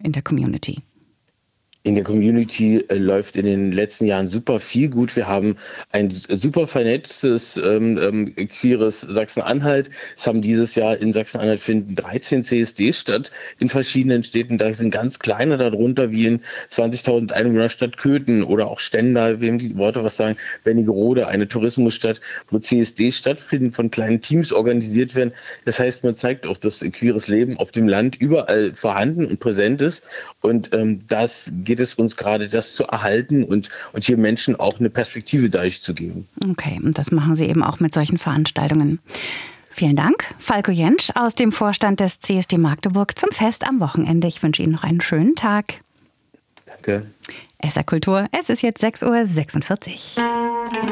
in der Community? In der Community läuft in den letzten Jahren super viel gut. Wir haben ein super vernetztes queeres Sachsen-Anhalt. Es haben dieses Jahr in Sachsen-Anhalt finden 13 CSDs statt in verschiedenen Städten. Da sind ganz kleine darunter, wie in 20.000 Einwohnerstadt Köthen oder auch Stendal, wem die Worte was sagen, Wernigerode, eine Tourismusstadt, wo CSDs stattfinden, von kleinen Teams organisiert werden. Das heißt, man zeigt auch, dass queeres Leben auf dem Land überall vorhanden und präsent ist. Und das geht es uns gerade, das zu erhalten und hier Menschen auch eine Perspektive dadurch zu geben. Okay, und das machen Sie eben auch mit solchen Veranstaltungen. Vielen Dank, Falko Jentsch aus dem Vorstand des CSD Magdeburg zum Fest am Wochenende. Ich wünsche Ihnen noch einen schönen Tag. Danke. SR Kultur, es ist jetzt 6:46 Uhr.